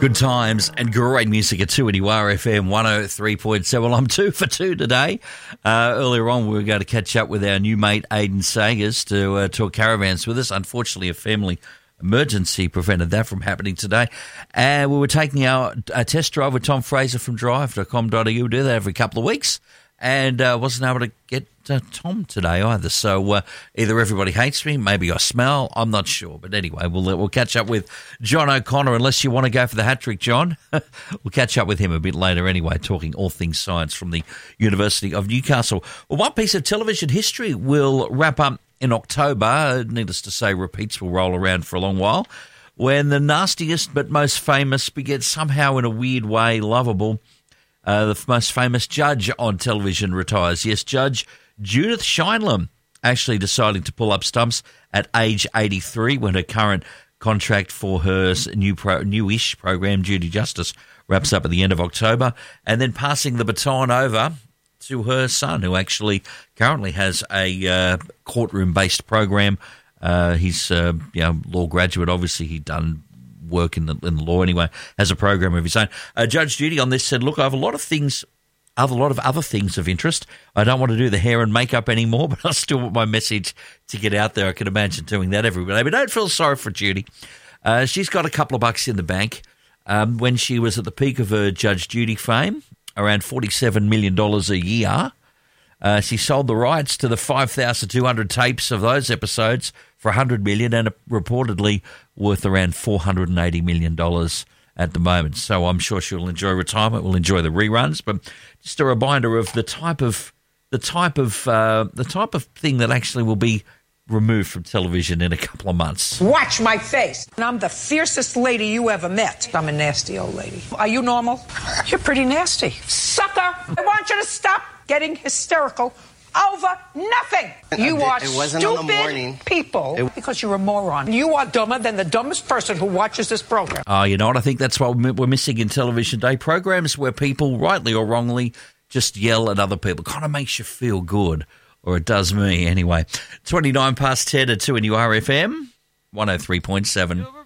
Good times and great music at 2 FM 103.7. Well, I'm 2 for 2 today. Earlier on, we were going to catch up with our new mate, Aidan Sagers, to talk caravans with us. Unfortunately, a family emergency prevented that from happening today. And we were taking a test drive with Tom Fraser from drive.com.au. We do that every couple of weeks. And wasn't able to get Tom today either. So either everybody hates me, maybe I smell, I'm not sure. But anyway, we'll catch up with John O'Connor, unless you want to go for the hat-trick, John. We'll catch up with him a bit later anyway, talking all things science from the University of Newcastle. Well, one piece of television history will wrap up in October. Needless to say, repeats will roll around for a long while, when the nastiest but most famous begets somehow in a weird way lovable. The most famous judge on television retires. Yes, Judge Judith Sheindlin actually deciding to pull up stumps at age 83 when her current contract for her newish program, Judy Justice, wraps up at the end of October, and then passing the baton over to her son, who actually currently has a courtroom-based program. He's law graduate. Obviously, he'd done work in the law anyway, has a program of his own. Judge Judy on this said, look, I have a lot of other things of interest. I don't want to do the hair and makeup anymore, but I still want my message to get out there. I can imagine doing that every day. But don't feel sorry for Judy. She's got a couple of bucks in the bank. When she was at the peak of her Judge Judy fame, around $47 million a year, she sold the rights to the 5,200 tapes of those episodes for $100 million, and reportedly worth around $480 million at the moment. So I'm sure she'll enjoy retirement. We'll enjoy the reruns, but just a reminder of the type of thing that actually will be removed from television in a couple of months. Watch my face. I'm the fiercest lady you ever met. I'm a nasty old lady. Are you normal? You're pretty nasty. Sucker! I want you to stop getting hysterical over nothing. You are stupid people because you're a moron. You are dumber than the dumbest person who watches this program. Oh, you know what? I think that's what we're missing in television today. Programs where people, rightly or wrongly, just yell at other people. Kind of makes you feel good, or it does me anyway. 10 at 2 RFM 103.7.